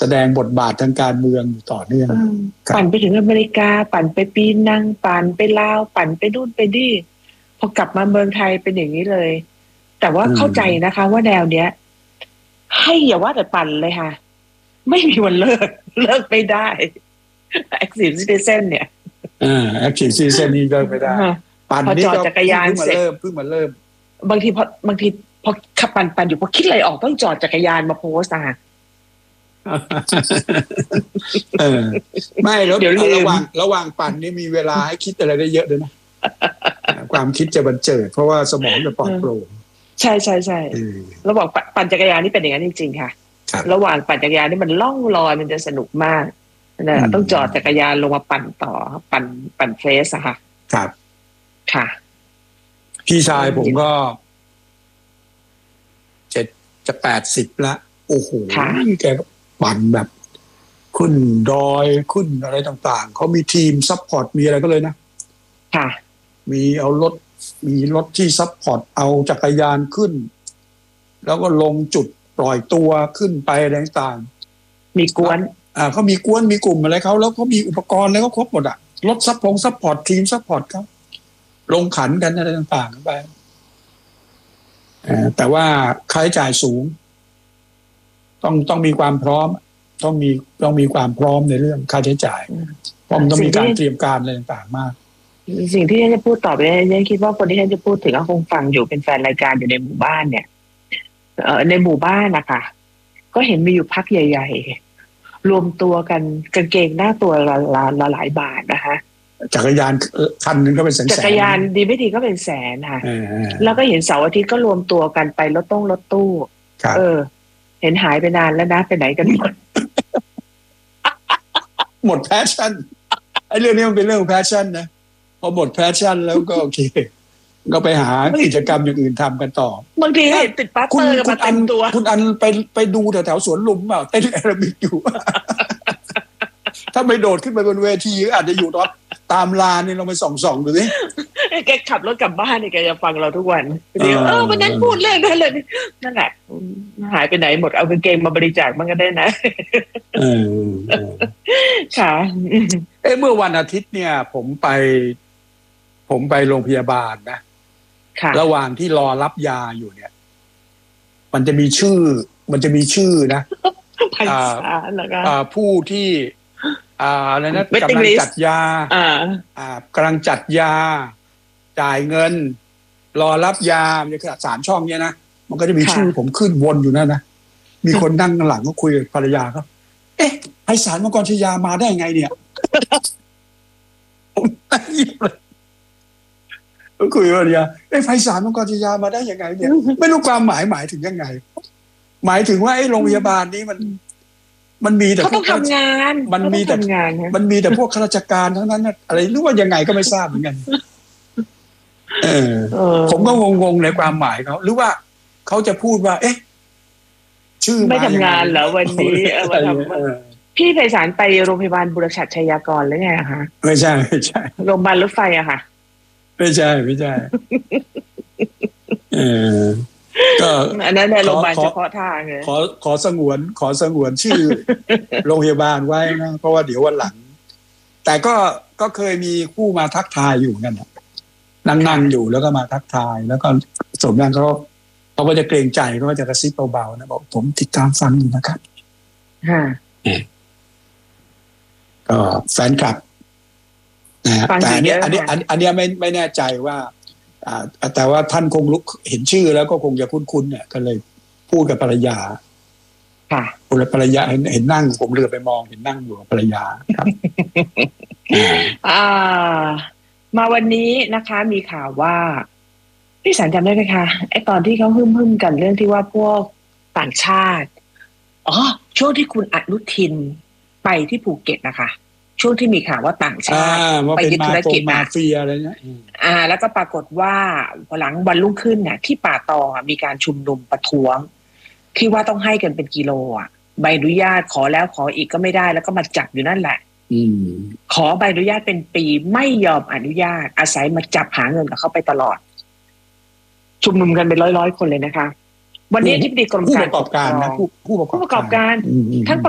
แสดงบทบาททางการเมืองอยู่ต่อเนื่องปั่นไปถึงอเมริกาปั่นไปปีนังปั่นไปลาวปั่นไปนู่นไปนี่พอกลับมาเมืองไทยเป็นอย่างนี้เลยแต่ว่าเข้าใจนะคะว่าแนวเนี้ยให้อย่าว่าแต่ปั่นเลยค่ะไม่มีวันเลิกไม่ได้ Active Citizen เนี่ย Active Citizen นี่เลิกไม่ได้ปั่นนี่ก็จักรยานเสร็จเพิ่งมาเริ่มบางทีพอขับปั่นอยู่พอคิดอะไรออกต้องจอดจักรยานมาโพสต์ไม่แล้วเดี๋ยวระหว่างปั่นนี่มีเวลาให้คิดอะไรได้เยอะด้วยนะความคิดจะบันเจิดเพราะว่าสมองจะปลอดโปร่งใช่ระหว่างปั่นจักรยานนี่เป็นอย่างนั้นจริงๆค่ะระหว่างปั่นจักรยานนี่มันล่องลอยมันจะสนุกมากนะต้องจอดจักรยานลงมาปั่นต่อปั่นเฟสอะค่ะครับค่ะพี่ชายผมก็จะ80ละโอ้โหแกปั่นแบบขึ้นดอยขึ้นอะไรต่างๆเขามีทีมซัพพอร์ตมีอะไรก็เลยนะค่ะมีรถที่ซัพพอร์ตเอาจักรยานขึ้นแล้วก็ลงจุดปล่อยตัวขึ้นไปอะไรต่างๆมีกวนเขามีกวนมีกลุ่มอะไรเขาแล้วเขามีอุปกรณ์แล้วก็ครบหมดอะรถซัพพอร์ตทีมซัพพอร์ตเขาลงขันกันอะไรต่างๆไปแต่ว่าค่าใช้จ่ายสูงต้องมีความพร้อมต้องมีความพร้อมในเรื่องค่าใช้จ่ายเพราะมันต้องมีการเตรียมการอะไรต่างๆมากสิ่งที่ฉันจะพูดต่อไปฉันคิดว่าคนที่ฉันจะพูดถึงก็คงฟังอยู่เป็นแฟนรายการอยู่ในหมู่บ้านเนี่ยในหมู่บ้านนะคะก็เห็นมีอยู่พักใหญ่ๆรวมตัวกันกางเกงหน้าตัวละหลายบาทนะคะจักรยานคันนึงก็เป็นแสนจักรยานดีไม่ดีก็เป็นแสนค่ะแล้วก็เห็นเสาร์อาทิตย์ก็รวมตัวกันไปรถตู้เห็นหายไปนานแล้วนะไปไหนกันหมดแพชชั่นไอ้เรื่องนี้มันเป็นเรื่องแพชชั่นนะพอหมดแพชชั่นแล้วก็โอเคก็ไปหากิจกรรมอย่างอื่นทำกันต่อบางทีติดปั๊บเตอร์มาเต็มตัวคุณอันไปดูแถวสวนลุมเปล่าเต้นแอโรบิกอยู่ถ้าไม่โดดขึ้นไปบนเวทีอาจจะอยู่ตามลานนี่เราไปส่องดูสิแกขับรถกลับบ้านนี่แกจะฟังเราทุกวันเดี๋ยววันนั้นพูดเรื่องนั้นเลยนั่นแหละหายไปไหนหมดเอากางเกงมาบริจาคมันก็ได้นะค่ะเมื่อวันอาทิตย์เนี่ยผมไปโรงพยาบาลนะระหว่างที่รอรับยาอยู่เนี่ยมันจะมีชื่อนะผู้ที่อะไรนะกำลังจัดยากำลังจัดยาจ่ายเงินรอรับยาในขณะ3 ช่องเนี่ยนะมันก็จะมีชื่อผมขึ้นวนอยู่นั่นนะมีคนนั่งหลังก็คุยกับภรรยาครับไพศาลมังกรชยามาได้ไงเนี่ยผมยิ้มเลยก็คุยกับภรรยาไพศาลมังกรชยามาได้ยังไงเนี่ยไม่รู้ความหมายถึงยังไงหมายถึงว่าโรงพยาบาลนี้มันมีแต่พวกทำงานมันมีแต่พวกข้าราชการทั้งนั้นอะไรหรือว่ายังไงก็ไม่ทราบเหมือนกันผมก็งงในความหมายเขาหรือว่าเขาจะพูดว่าชื่อไม่ทำงานเหรอวันนี้พี่ไพศาลไปโรงพยาบาลบุรชัดชัยากรหรือไงคะไม่ใช่โรงพยาบาลรถไฟอะค่ะไม่ใช่ก็อันนั้นในโรงพยาบาลเฉพาะทางเลยขอสงวนชื่อโรงพยาบาลไว้นะเพราะว่าเดี๋ยววันหลังแต่ก็เคยมีผู้มาทักทายอยู่กันนั่งอยู่แล้วก็มาทักทายแล้วก็สมนั้นเขาก็จะเกรงใจเขาก็จะกระซิบเบาๆนะบอกผมติดตามฟังอยู่นะครับก็แฟนคลับนะแต่อันนี้ไม่แน่ใจว่าแต่ว่าท่านคงเห็นชื่อแล้วก็คงจะคุ้นๆเนี่ยก็เลยพูดกับภรรยาค่ะภรรยาเห็นนั่งผมเรือไปมองเห็นนั่งอยู่กับภรรยาครับมาวันนี้นะคะมีข่าวว่าพี่สันจำได้ไหมคะไอตอนที่เขาฮึ่มกันเรื่องที่ว่าพวกต่างชาติช่วงที่คุณอนุทินไปที่ภูเก็ตนะคะช่วงที่มีข่าวว่าต่างชาติไปยึดธุรกิจมาเฟียอะไรเนี่ยแล้วก็ปรากฏว่าหลังวันรุ่งขึ้นเนี่ยที่ป่าตองมีการชุมนุมประท้วงที่ว่าต้องให้กันเป็นกิโลใบอนุญาตขอแล้วขออีกก็ไม่ได้แล้วก็มาจับอยู่นั่นแหละขอใบอนุญาตเป็นปีไม่ยอมอนุญาตอาศัยมาจับหาเงินกับเขาไปตลอดชุมนุมกันเป็นร้อยคนเลยนะคะวันนี้ที่ปรึกษากรมการผู้ประกอบการนะผู้ประกอบการทั้ง